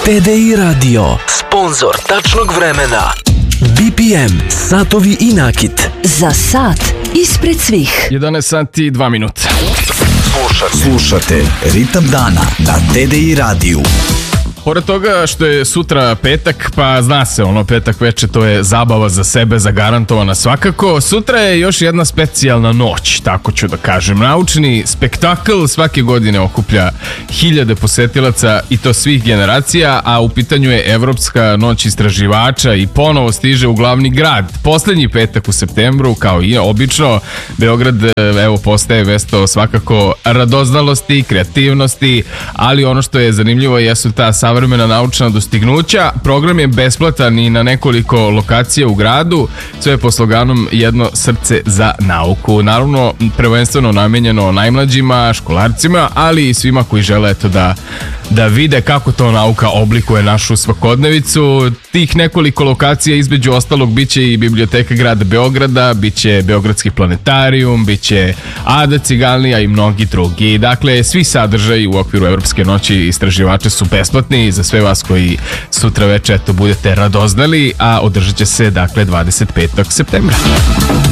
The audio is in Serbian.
TDI Radio, sponzor tačnog vremena. BPM, satovi i nakit. Za sat ispred svih. 11 sati i 2 minuta. Slušate Ritam dana na TDI radiju. Pored toga što je sutra petak, pa zna se, petak veče, to je zabava za sebe, zagarantovana svakako. Sutra je još jedna specijalna noć, tako ću da kažem. Naučni spektakl svake godine okuplja hiljade posetilaca i to svih generacija, a u pitanju je Evropska noć istraživača i ponovo stiže u glavni grad. Poslednji petak u septembru, kao i obično, Beograd postaje mesto svakako radoznalosti, kreativnosti, ali ono što je zanimljivo jesu ta savremena naučna dostignuća. Program je besplatan i na nekoliko lokacija u gradu, sve po sloganom Jedno srce za nauku. Naravno, prvenstveno namenjeno najmlađima, školarcima, ali i svima koji žele da vide kako to nauka oblikuje našu svakodnevicu. Tih nekoliko lokacija, između ostalog, biće i Biblioteka grada Beograda, biće Beogradski planetarijum, biće Ada Ciganlija i mnogi drugi. Dakle, svi sadržaji u okviru Evropske noći istraživača su besplatni za sve vas koji sutra veče budete radoznali, a održat će se 25. septembra.